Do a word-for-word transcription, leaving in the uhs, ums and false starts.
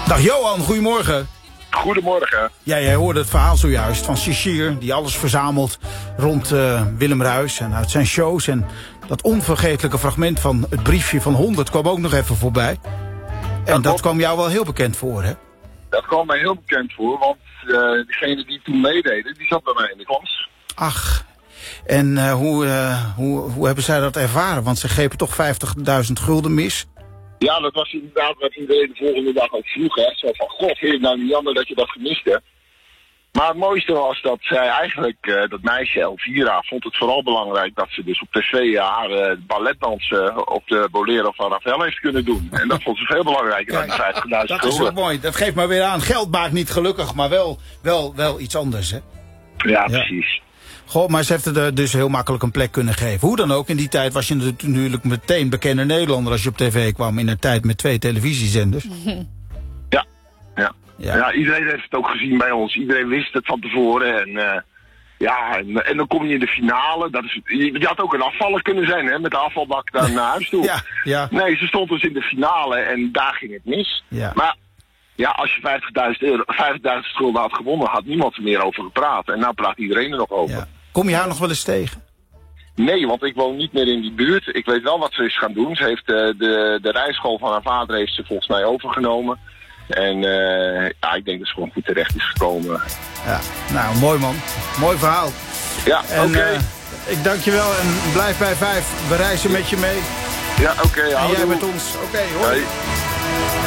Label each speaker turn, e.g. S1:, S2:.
S1: Dag Johan, goedemorgen.
S2: Goedemorgen.
S1: Ja, jij hoorde het verhaal zojuist van Shishir, die alles verzamelt rond uh, Willem Ruijs en uit zijn shows. En dat onvergetelijke fragment van het briefje van honderd kwam ook nog even voorbij. En dat, dat kwam jou wel heel bekend voor, hè?
S2: Dat kwam mij heel bekend voor, want uh, degene die toen meededen, die zat bij mij in de klas.
S1: Ach, en uh, hoe, uh, hoe, hoe hebben zij dat ervaren? Want ze grepen toch vijftigduizend gulden mis.
S2: Ja, dat was inderdaad wat iedereen de volgende dag ook vroeg, hè. Zo van, god, vind je het nou niet jammer dat je dat gemist hebt? Maar het mooiste was dat zij eigenlijk, uh, dat meisje Elvira, vond het vooral belangrijk dat ze dus op tv haar uh, balletdansen op de Bolero van Ravel heeft kunnen doen. En dat vond ze veel belangrijker dan de vijftigduizend gulden.
S1: Dat is wel mooi. Dat geeft maar weer aan. Geld maakt niet gelukkig, maar wel, wel, wel iets anders, hè?
S2: Ja, ja, precies.
S1: Goh, maar ze heeft er dus heel makkelijk een plek kunnen geven. Hoe dan ook, in die tijd was je natuurlijk meteen bekende Nederlander als je op tv kwam in een tijd met twee televisiezenders.
S2: Ja, ja. Ja. ja, iedereen heeft het ook gezien bij ons. Iedereen wist het van tevoren. En, uh, ja, en, en dan kom je in de finale. Dat is, je, je had ook een afvaller kunnen zijn, hè, met de afvalbak daar naar huis toe.
S1: Ja, ja.
S2: Nee, ze stond dus in de finale en daar ging het mis.
S1: Ja.
S2: Maar ja, als je vijftigduizend euro, vijftigduizend schulden had gewonnen, had niemand er meer over gepraat. En nou praat iedereen er nog over.
S1: Ja. Kom je haar nog wel eens tegen?
S2: Nee, want ik woon niet meer in die buurt. Ik weet wel wat ze is gaan doen. Ze heeft uh, de, de rijschool van haar vader heeft ze volgens mij overgenomen. En uh, ja, ik denk dat ze gewoon goed terecht is gekomen.
S1: Ja, nou, mooi man. Mooi verhaal.
S2: Ja, oké. Okay. Uh,
S1: ik dank je wel en blijf bij vijf. We reizen met je mee.
S2: Ja, oké. Okay,
S1: en jij met ons. Oké, okay, hoi.
S2: Hey.